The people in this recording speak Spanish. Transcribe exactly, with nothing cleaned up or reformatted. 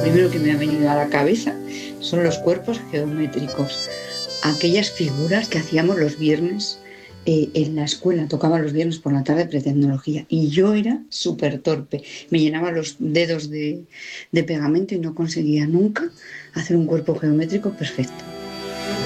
primero que me ha venido a la cabeza son los cuerpos geométricos, aquellas figuras que hacíamos los viernes eh, en la escuela, tocaba los viernes por la tarde pretecnología y yo era súper torpe, me llenaba los dedos de, de pegamento y no conseguía nunca hacer un cuerpo geométrico perfecto.